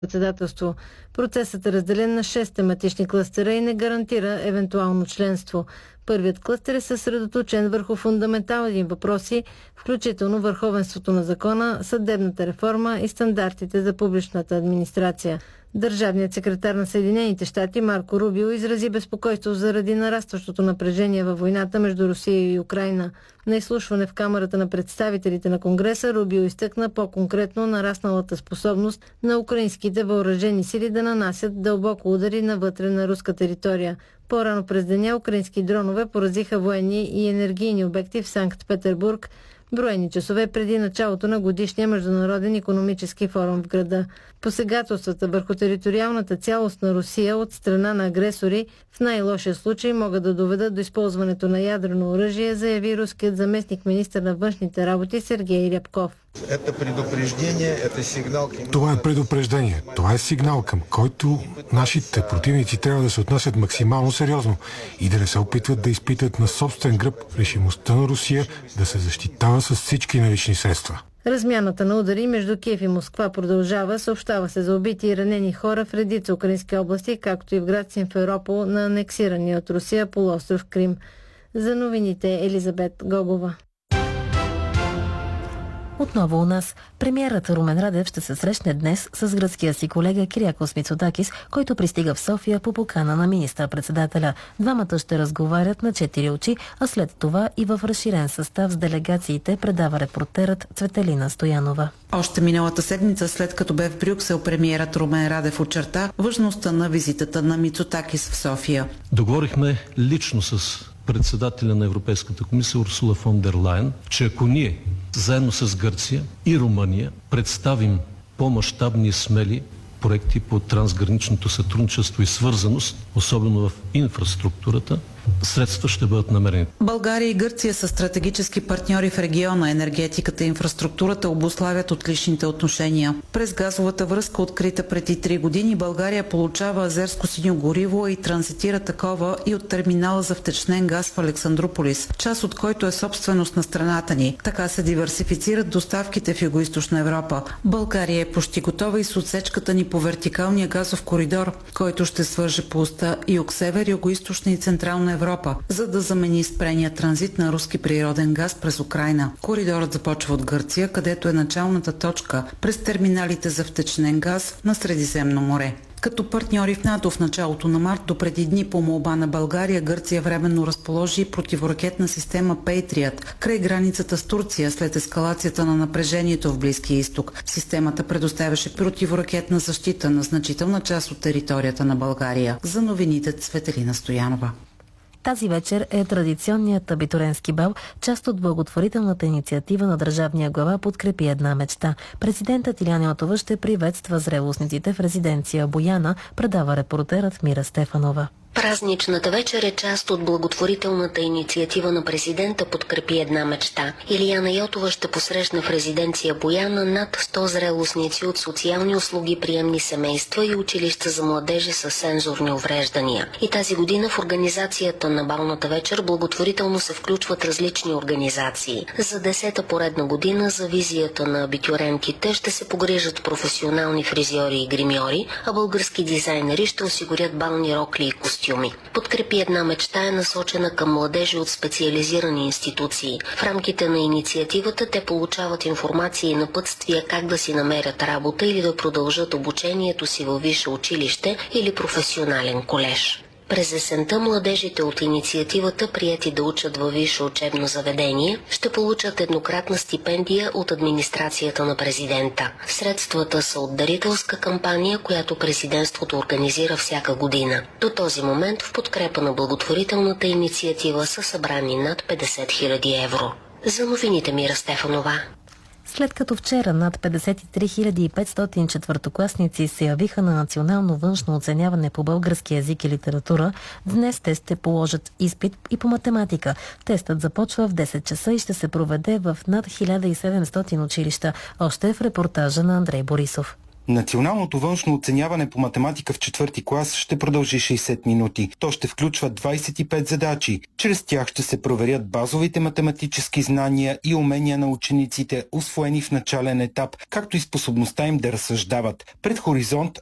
председателство. Процесът е разделен на 6 тематични клъстера и не гарантира евентуално членство. Първият клъстер е съсредоточен върху фундаментални въпроси, включително върховенството на закона, съдебната реформа и стандартите за публичната администрация. Държавният секретар на Съединените щати Марко Рубио изрази безпокойство заради нарастващото напрежение във войната между Русия и Украйна. На изслушване в Камарата на представителите на Конгреса Рубио изтъкна по-конкретно нарасналата способност на украинските въоръжени сили да нанасят дълбоко удари навътре на руска територия. По-рано през деня украински дронове поразиха военни и енергийни обекти в Санкт-Петербург, броени часове преди началото на годишния международен икономически форум в града. Посегателствата върху териториалната цялост на Русия от страна на агресори в най-лошия случай могат да доведат до използването на ядрено оръжие, заяви руският заместник-министър на външните работи Сергей Рябков. Това е предупреждение. Това е сигнал, към който нашите противници трябва да се отнасят максимално сериозно и да не се опитват да изпитат на собствен гръб решимостта на Русия да се защитава с всички налични средства. Размяната на удари между Киев и Москва продължава. Съобщава се за убити и ранени хора в редица украински области, както и в град Симферопол на анексирания от Русия полуостров Крим. За новините Елизабет Гогова. Отново у нас премиерът Румен Радев ще се срещне днес с гръцкия си колега Кириакос Мицотакис, който пристига в София по покана на министър-председателя. Двамата ще разговарят на 4 очи, а след това и в разширен състав с делегациите, предава репортерът Цветелина Стоянова. Още миналата седмица, след като бе в Брюксел, премиерът Румен Радев очерта важността на визитата на Мицотакис в София. Договорихме лично с председателя на Европейската комисия Урсула фон дер Лайен, че ако ние заедно с Гърция и Румъния представим по-мащабни и смели проекти по трансграничното сътрудничество и свързаност, особено в инфраструктурата, средства ще бъдат намерени. България и Гърция са стратегически партньори в региона. Енергетиката и инфраструктурата обуславят отличните отношения. През газовата връзка, открита преди 3 години, България получава азерско синьо гориво и транзитира такова и от терминала за втечнен газ в Александрополис, част от който е собственост на страната ни. Така се диверсифицират доставките в Югоизточна Европа. България е почти готова и с отсечката ни по вертикалния газов коридор, който ще свърже по оста юг-север, югоизточна и централна Европа, за да замени спрения транзит на руски природен газ през Украйна. Коридорът започва от Гърция, където е началната точка през терминалите за втечнен газ на Средиземно море. Като партньори в НАТО в началото на март, до преди дни по молба на България, Гърция временно разположи противоракетна система Patriot край границата с Турция след ескалацията на напрежението в Близкия изток. Системата предоставяше противоракетна защита на значителна част от територията на България. За новините Цветелина Стоянова. Тази вечер е традиционният абитуренски бал, част от благотворителната инициатива на държавния глава "Подкрепи една мечта". Президентът Илияна Йотова ще приветства зрелостниците в резиденция Бояна, предава репортерът Мира Стефанова. Празничната вечер е част от благотворителната инициатива на президента "Подкрепи една мечта". Илияна Йотова ще посрещне в резиденция Бояна над 100 зрелостници от социални услуги, приемни семейства и училища за младежи с сензорни увреждания. И тази година в организацията на балната вечер благотворително се включват различни организации. За 10-та поредна година за визията на абитюрентите ще се погрижат професионални фризьори и гримьори, а български дизайнери ще осигурят бални рокли и костюми. "Подкрепи една мечта" е насочена към младежи от специализирани институции. В рамките на инициативата те получават информация и напътствия как да си намерят работа или да продължат обучението си във висше училище или професионален колеж. През есента младежите от инициативата, приети да учат във висше учебно заведение, ще получат еднократна стипендия от администрацията на президента. Средствата са от дарителска кампания, която президентството организира всяка година. До този момент в подкрепа на благотворителната инициатива са събрани над 50 000 евро. За новините Мира Стефанова. След като вчера над 53 500 четвъртокласници се явиха на национално външно оценяване по български език и литература, днес те ще положат изпит и по математика. Тестът започва в 10 часа и ще се проведе в над 1700 училища. Още в репортажа на Андрей Борисов. Националното външно оценяване по математика в 4-ти клас ще продължи 60 минути. То ще включва 25 задачи. Чрез тях ще се проверят базовите математически знания и умения на учениците, усвоени в начален етап, както и способността им да разсъждават. Пред Хоризонт